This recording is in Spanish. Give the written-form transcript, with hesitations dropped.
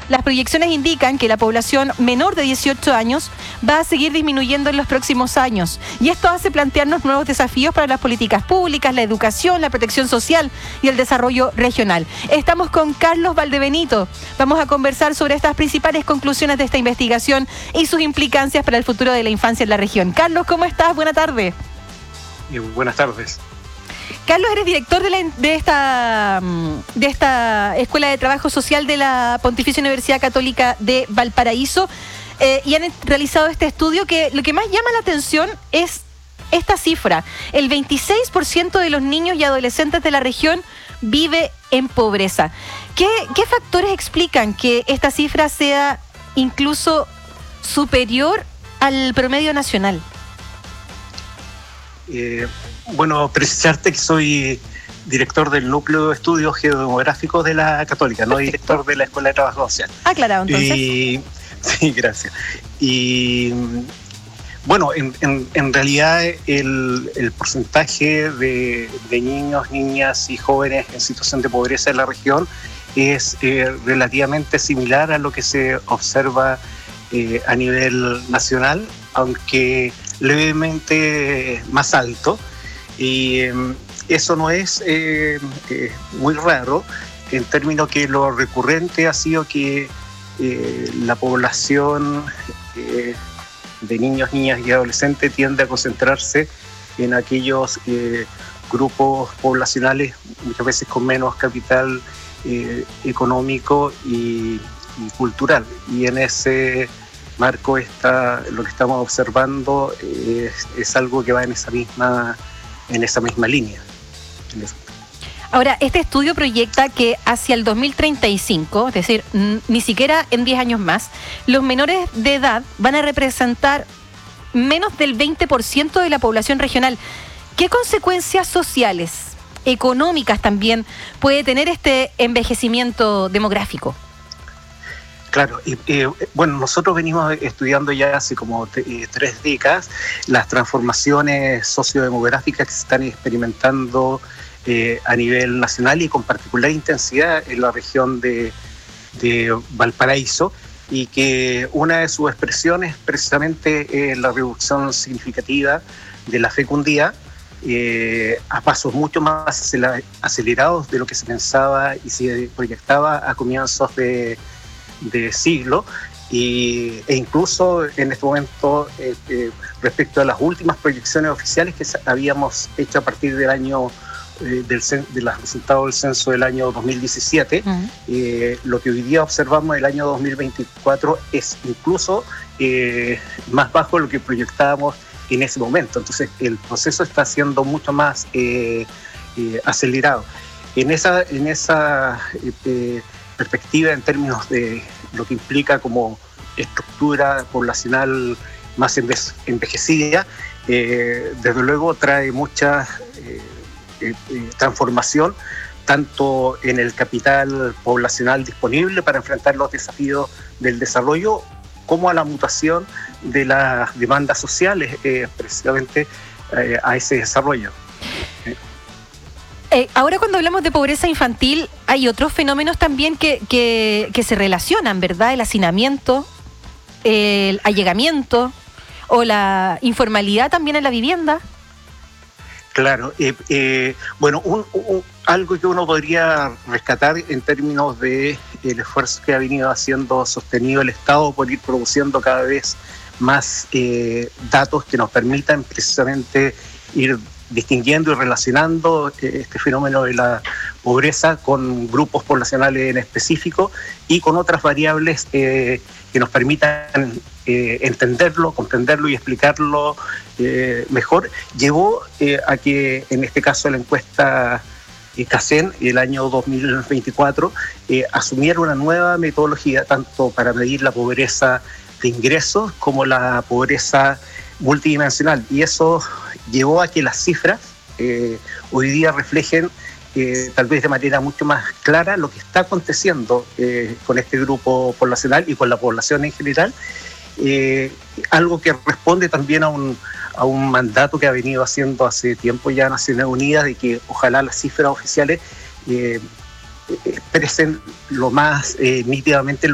las proyecciones indican que la población menor de 18 años va a seguir disminuyendo en los próximos años. Y esto hace plantearnos nuevos desafíos para las políticas públicas, la educación, la protección social y el desarrollo regional. Estamos con Carlos Valdebenito. Vamos a conversar sobre estas principales conclusiones de esta investigación y sus implicancias para el futuro de la infancia en la región. Carlos, ¿cómo estás? Buenas tardes. Buenas tardes. Carlos, eres director de esta Escuela de Trabajo Social de la Pontificia Universidad Católica de Valparaíso, y han realizado este estudio que lo que más llama la atención es esta cifra. El 26% de los niños y adolescentes de la región vive en pobreza. ¿Qué factores explican que esta cifra sea incluso superior al promedio nacional? Bueno, precisarte que soy director del Núcleo de Estudios Geodemográficos de la Católica, no director de la Escuela de Trabajo Social. Aclarado, entonces. Sí, gracias. Y bueno, en realidad el porcentaje de niños, niñas y jóvenes en situación de pobreza en la región es relativamente similar a lo que se observa a nivel nacional, aunque levemente más alto, y eso no es muy raro, en términos que lo recurrente ha sido que la población de niños, niñas y adolescentes tiende a concentrarse en aquellos grupos poblacionales muchas veces con menos capital económico y cultural, y en ese marco lo que estamos observando es algo que va en esa misma línea. Ahora, este estudio proyecta que hacia el 2035, es decir, ni siquiera en 10 años más, los menores de edad van a representar menos del 20% de la población regional. ¿Qué consecuencias sociales, económicas también, puede tener este envejecimiento demográfico? Claro, bueno, nosotros venimos estudiando ya hace como 3 décadas las transformaciones sociodemográficas que se están experimentando a nivel nacional y con particular intensidad en la región de Valparaíso, y que una de sus expresiones es precisamente la reducción significativa de la fecundidad a pasos mucho más acelerados de lo que se pensaba y se proyectaba a comienzos de siglo, e incluso en este momento respecto a las últimas proyecciones oficiales que habíamos hecho a partir del año de los resultados del censo del año 2017, lo que hoy día observamos el año 2024 es incluso más bajo de lo que proyectábamos en ese momento. Entonces el proceso está siendo mucho más acelerado. En esa perspectiva, en términos de lo que implica como estructura poblacional más envejecida, desde luego trae mucha transformación tanto en el capital poblacional disponible para enfrentar los desafíos del desarrollo, como a la mutación de las demandas sociales precisamente a ese desarrollo. Ahora, cuando hablamos de pobreza infantil, hay otros fenómenos también que se relacionan, ¿verdad? El hacinamiento, el allegamiento o la informalidad también en la vivienda. Claro. Bueno, algo que uno podría rescatar en términos de el esfuerzo que ha venido haciendo sostenido el Estado por ir produciendo cada vez más datos que nos permitan precisamente ir distinguiendo y relacionando este fenómeno de la pobreza con grupos poblacionales en específico y con otras variables que nos permitan entenderlo, comprenderlo y explicarlo mejor, llevó a que en este caso la encuesta CACEN el año 2024 asumiera una nueva metodología tanto para medir la pobreza de ingresos como la pobreza multidimensional, y eso llevó a que las cifras hoy día reflejen tal vez de manera mucho más clara lo que está aconteciendo con este grupo poblacional y con la población en general, algo que responde también a un mandato que ha venido haciendo hace tiempo ya Naciones Unidas, de que ojalá las cifras oficiales expresen lo más nítidamente